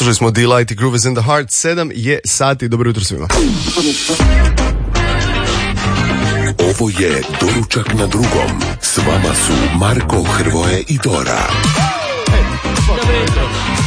Slušali smo Delight i Groove is in the Heart. 7 je sati, dobro jutro svima. Ovo je Doručak na drugom. S vama su Marko, Hrvoje i Dora. Dobro jutro.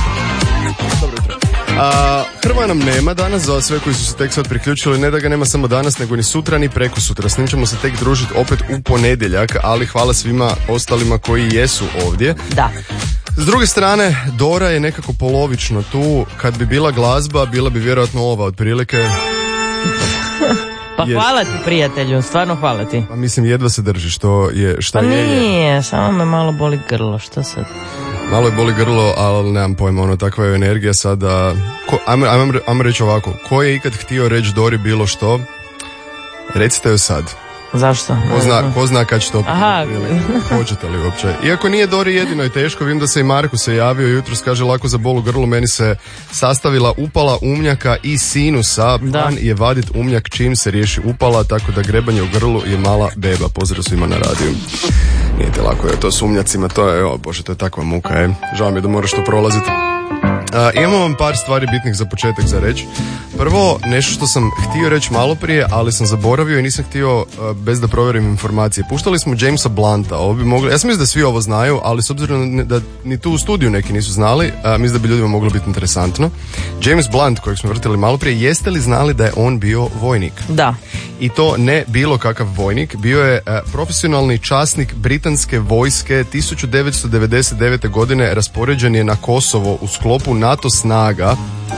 Hrvoja nam nema danas, za sve koji su se tek sad priključili, ne da ga nema samo danas, nego ni sutra ni preko sutra. S njim ćemo se tek družiti opet u ponedjeljak, ali hvala svima ostalima koji jesu ovdje. Da. S druge strane, Dora je nekako polovično tu. Kad bi bila glazba, bila bi vjerojatno ova otprilike. Pa hvala ti, prijatelju, stvarno hvala ti. Pa mislim, jedva se drži, što je. Pa nije, samo me malo boli grlo, što sad? Malo je boli grlo, ali nemam pojma, takva je energija sada. Ajmo reći ovako, ko je ikad htio reći Dori bilo što, recite joj sad. Zašto? Ko zna kad će to Aha. Hoćete li uopće? Iako nije Dori jedino i teško, vidim da se i Marku se javio jutros, kaže lako za bol u grlu, meni se sastavila upala umnjaka i sinusa, plan je vadit umnjak čim se riješi upala, tako da grebanje u grlu je mala beba. Pozdrav svima na radiju. Nije te lako, to s umnjacima, to je, bože, to je takva muka, žao mi je da moraš to prolaziti. Imamo vam par stvari bitnih za početak za reći. Prvo, nešto što sam htio reći malo prije, ali sam zaboravio i nisam htio bez da provjerim informacije. Puštali smo Jamesa Blunta, ovo bi mogli, ja sam mislim da svi ovo znaju, ali s obzirom da ni tu u studiju neki nisu znali, mislim da bi ljudima moglo biti interesantno. James Blunt, kojeg smo vrtili malo prije, jeste li znali da je on bio vojnik? Da. I to ne bilo kakav vojnik, bio je profesionalni časnik britanske vojske. 1999. godine raspoređen je na Kosovo u sklopu NATO snaga,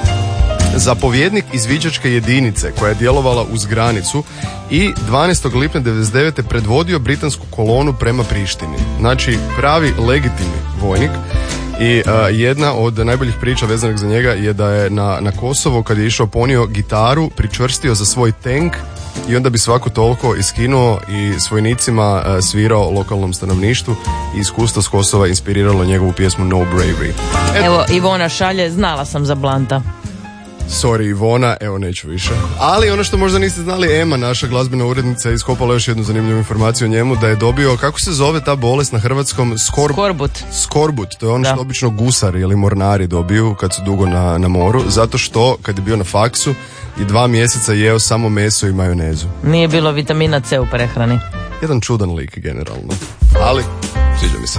zapovjednik izviđačke jedinice koja je djelovala uz granicu i 12. lipnja 1999. predvodio britansku kolonu prema Prištini. Znači pravi legitimni vojnik. I jedna od najboljih priča vezanih za njega je da je na Kosovo, kad je išao, ponio gitaru, pričvrstio za svoj tank i onda bi svako toliko iskinuo i s vojnicima svirao lokalnom stanovništvu i iskustvo s Kosova inspiriralo njegovu pjesmu No Bravery. Evo, Ivona šalje, znala sam za Blanta. Sorry Ivona, evo neću više. Ali ono što možda niste znali, Ema, naša glazbena urednica, je iskopala još jednu zanimljivu informaciju o njemu, da je dobio, kako se zove ta bolest na hrvatskom? Skorbut, to je ono što obično gusari ili mornari dobiju kad su dugo na moru, zato što kad je bio na faksu i 2 mjeseca jeo samo meso i majonezu. Nije bilo vitamina C u prehrani. Jedan čudan lik generalno, ali sviđa mi se.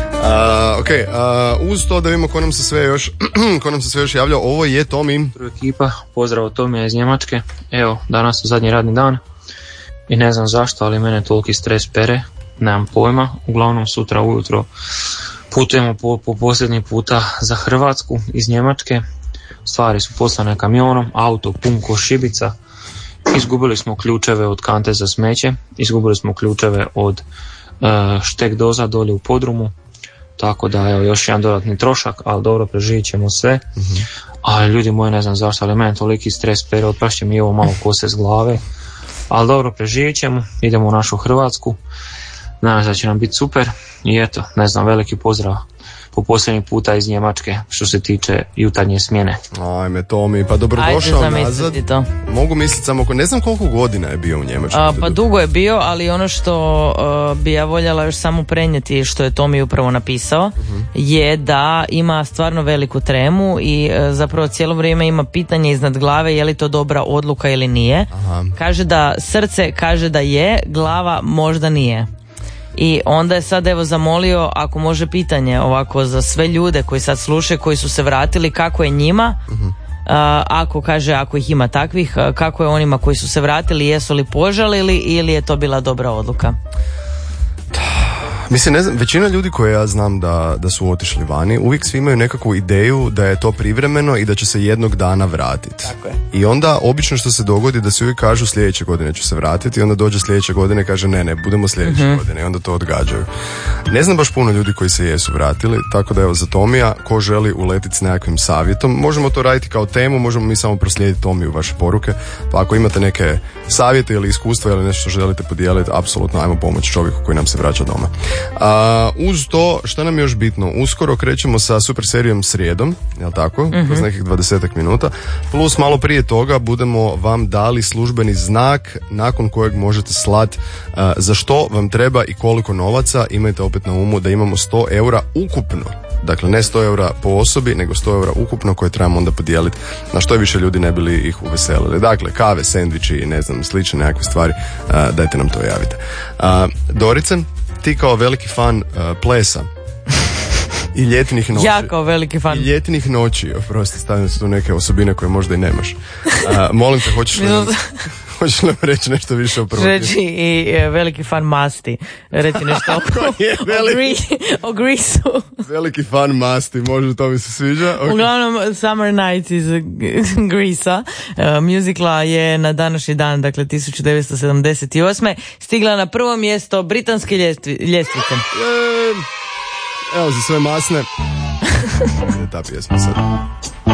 Uz to da vidimo ko nam se sve još javlja, ovo je Tomi. Ekipa, pozdrav od Tomija iz Njemačke. Evo, danas je zadnji radni dan i ne znam zašto, ali mene toliki stres pere, nemam pojma. Uglavnom sutra ujutro putujemo po posljednji puta za Hrvatsku iz Njemačke. Stvari su poslane kamionom, auto pun ko šibica. Izgubili smo ključeve od kante za smeće, izgubili smo ključeve od štek doza dolje u podrumu. Tako da evo još jedan dodatni trošak, ali dobro, preživit ćemo sve. Ali ljudi moji, ne znam zašto, ali meni toliki stres pere, otprašće mi ovo malo kose s glave. Ali dobro, preživit ćemo, idemo u našu Hrvatsku. Nadam se da će nam biti super. I eto, ne znam, veliki pozdrav po posljednji puta iz Njemačke što se tiče jutarnje smjene. Ajme Tomi, pa dobrodošao nazad. To. Mogu misliti samo, ne znam koliko godina je bio u Njemačkoj. Pa dugo je bio, ali ono što bi ja voljela još samo prenijeti, što je Tomi upravo napisao, je da ima stvarno veliku tremu i zapravo cijelo vrijeme ima pitanje iznad glave je li to dobra odluka ili nije. Kaže da srce kaže da je, glava možda nije. I onda je sad evo zamolio ako može pitanje ovako za sve ljude koji sad slušaju, koji su se vratili, kako je njima, ako ih ima takvih, kako je onima koji su se vratili, jesu li požalili ili je to bila dobra odluka? Mislim, ne znam, većina ljudi koje ja znam da su otišli vani, uvijek svi imaju nekakvu ideju da je to privremeno i da će se jednog dana vratiti. I onda obično što se dogodi da se uvijek kažu sljedeće godine ću se vratiti i onda dođe sljedeće godine i kaže ne, budemo sljedeće godine i onda to odgađaju. Ne znam baš puno ljudi koji se jesu vratili, tako da evo za Tomija, ko želi uletiti s nekakvim savjetom, možemo to raditi kao temu, možemo mi samo proslijediti Tomiju vaše poruke, pa ako imate neke savjete ili iskustva ili nešto što želite podijeliti, apsolutno ajmo pomoći čovjeku koji nam se vraća doma. Uz to, što nam je još bitno, uskoro krećemo sa super serijom Srijedom, jel tako? Kroz nekih 20 minuta, plus malo prije toga budemo vam dali službeni znak nakon kojeg možete slati za što vam treba i koliko novaca. Imajte opet na umu da imamo 100 eura ukupno Dakle, ne 100 eura po osobi, nego 100 eura ukupno koje trebamo onda podijeliti na što je više ljudi ne bili ih uveselili. Dakle, kave, sendviči i ne znam, slične nekakve stvari, dajte nam to javite. Dorice, ti kao veliki fan plesa i ljetnih noći. Ja kao veliki fan. I ljetnih noći, oprosti, stavljam se tu neke osobine koje možda i nemaš. Molim te, hoćeš li nam reći nešto više o prvom? Reći i veliki fan masti. Reći nešto o Grease-u. Veliki fan masti, može, to mi se sviđa. Okay. Uglavnom, Summer Nights iz Grease-a. Musicala je na današnji dan, dakle 1978. stigla na prvo mjesto britanske ljestvice. Evo za sve masne. Ta pjesma sad.